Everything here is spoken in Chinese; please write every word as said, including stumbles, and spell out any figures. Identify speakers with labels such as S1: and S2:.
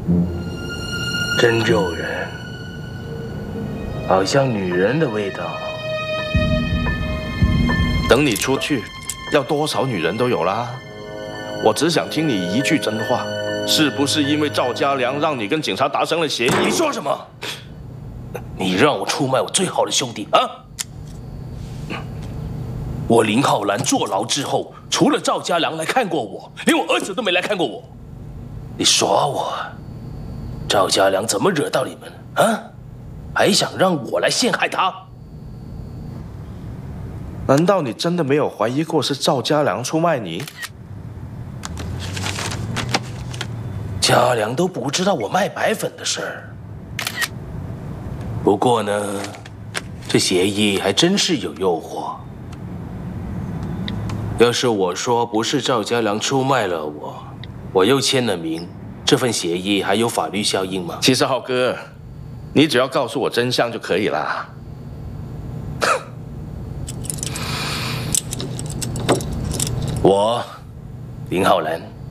S1: 真诱人，好像女人的味道。
S2: 等你出去，要多少女人都有啦。我只想听你一句真话，是不是因为赵家良让你跟警察达成了协议？
S1: 你说什么？你让我出卖我最好的兄弟啊！我林浩然坐牢之后，除了赵家良来看过我，连我儿子都没来看过我。你耍我？赵家良怎么惹到你们啊？还想让我来陷害他？
S2: 难道你真的没有怀疑过是赵家良出卖你？
S1: 家良都不知道我卖白粉的事儿。不过呢，这协议还真是有诱惑。要是我说不是赵家良出卖了我，我又签了名，这份协议还有法律效应吗？
S2: 其实浩哥，你只要告诉我真相就可以啦。
S1: 我林浩然